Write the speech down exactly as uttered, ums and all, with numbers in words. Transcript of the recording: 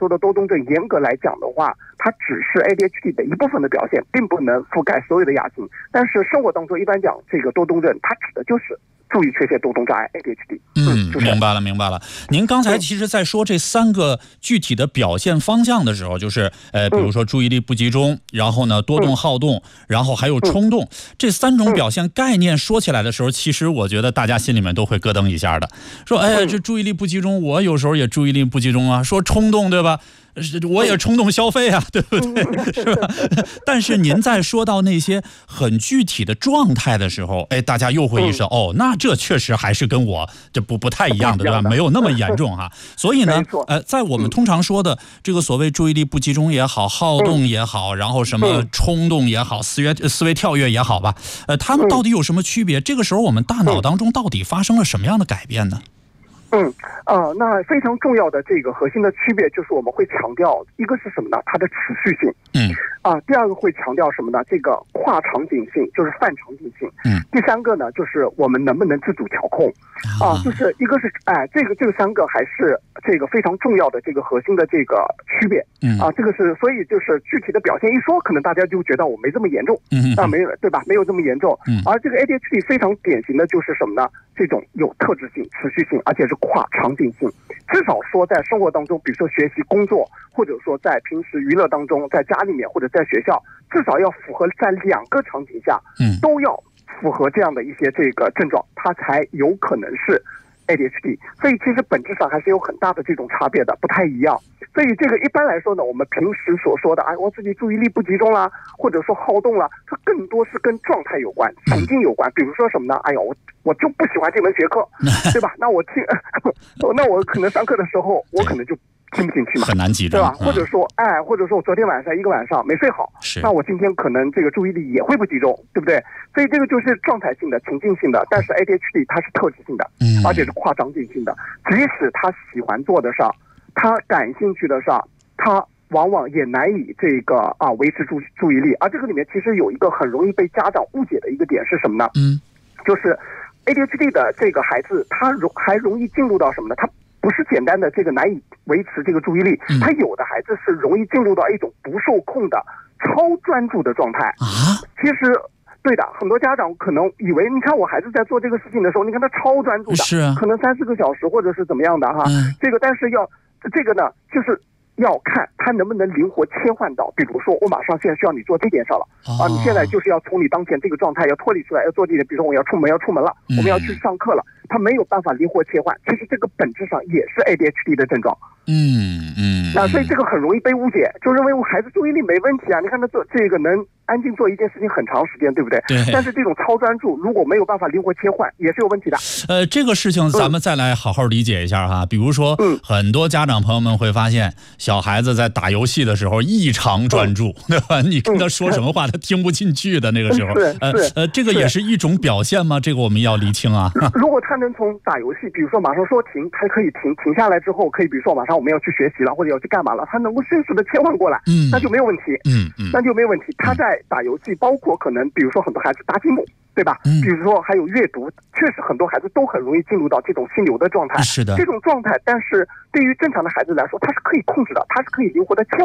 说的多动症严格来讲的话，它只是 A D H D 的一部分的表现，并不能覆盖所有的亚型。但是生活当中一般讲这个多动症，它指的就是注意缺陷多动障碍 A D H D。 嗯，明白了明白了。您刚才其实在说这三个具体的表现方向的时候，就是呃，比如说注意力不集中，然后呢多动好动，然后还有冲动，这三种表现概念说起来的时候，其实我觉得大家心里面都会咯噔一下的，说哎，这注意力不集中，我有时候也注意力不集中啊。说冲动，对吧？我也冲动消费啊，对不对？是吧？但是您在说到那些很具体的状态的时候，哎，大家又会意识到，哦，那这确实还是跟我这不不太一样的，对吧？没有那么严重哈。所以呢，呃，在我们通常说的这个所谓注意力不集中也好，好动也好，然后什么冲动也好，思维思维跳跃也好吧，呃，他们到底有什么区别？这个时候我们大脑当中到底发生了什么样的改变呢？ 嗯，呃，那非常重要的这个核心的区别就是我们会强调一个是什么呢？它的持续性。 嗯。 啊、呃，第二个会强调什么呢？这个跨场景性，就是泛场景性。 嗯。第三个呢，就是我们能不能自主调控。啊、呃，就是一个是哎、呃，这个这个三个还是这个非常重要的这个核心的这个区别。 嗯。 啊、呃，这个是所以就是具体的表现一说，可能大家就觉得我没这么严重。 嗯。 啊、呃，没有对吧？没有这么严重。 嗯。 而这个 A D H D 非常典型的就是什么呢？这种有特质性、持续性，而且是跨场景性。至少说在生活当中，比如说学习、工作，或者说在平时娱乐当中，在家里面或者在学校，至少要符合在两个场景下， 嗯， 都要符合这样的一些这个症状，它才有可能是 A D H D。所以其实本质上还是有很大的这种差别的，不太一样。所以这个一般来说呢，我们平时所说的，哎，我自己注意力不集中啦，或者说好动啦，它更多是跟状态有关、情境有关。比如说什么呢？哎呦，我我就不喜欢这门学科，对吧？那我听，那我可能上课的时候，我可能就听不进去嘛， 很难集中， 对吧？或者说，哎，或者说我昨天晚上一个晚上没睡好，那我今天可能这个注意力也会不集中，对不对？所以这个就是状态性的、情境性的。但是 A D H D 它是特质性的， 嗯， 而且是跨场景性的。即使他喜欢做的事儿，他感兴趣的事儿，他往往也难以这个啊维持注注意力。而这个里面其实有一个很容易被家长误解的一个点是什么呢？ 嗯， 就是 A D H D 的这个孩子，他容还容易进入到什么呢？他不是简单的这个难以维持这个注意力，他有的孩子是容易进入到一种不受控的超专注的状态啊。 其实对的，很多家长可能以为，你看我孩子在做这个事情的时候，你看他超专注的， 是啊， 可能三四个小时或者是怎么样的哈。 嗯、 这个但是要这个呢，就是要看他能不能灵活切换到，比如说我马上现在需要你做这件事了、哦、啊，你现在就是要从你当前这个状态要脱离出来，要做这个，比如说我要出门要出门了， 嗯、 我们要去上课了，他没有办法灵活切换，其实这个本质上也是 A D H D 的症状。 嗯嗯， 那所以这个很容易被误解，就认为我孩子注意力没问题啊，你看他做这个能安静做一件事情很长时间，对不对？ 对。 但是这种超专注如果没有办法灵活切换，也是有问题的。 呃，这个事情咱们再来好好理解一下哈。嗯、比如说，嗯，很多家长朋友们会发现，小孩子在打游戏的时候异常专注，嗯、对吧？你跟他说什么话，嗯、他听不进去的那个时候， 是呃呃，这个也是一种表现吗？这个我们要厘清啊。 如果他能从打游戏，比如说马上说停，他可以停，停下来之后，可以比如说马上我们要去学习了，或者要去干嘛了，他能够迅速的切换过来， 嗯， 那就没有问题， 嗯嗯， 那就没有问题。他在打游戏，包括可能比如说很多孩子搭积木，对吧？ 嗯， 比如说还有阅读，确实很多孩子都很容易进入到这种心流的状态， 是的， 这种状态，但是对于正常的孩子来说，他是可以控制的，他是可以灵活的切